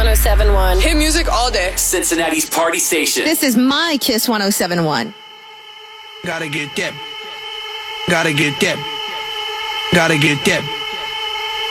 1071. Hit music all day. Cincinnati's party station. This is my Kiss 1071. Gotta get that. Gotta get that. Gotta get that.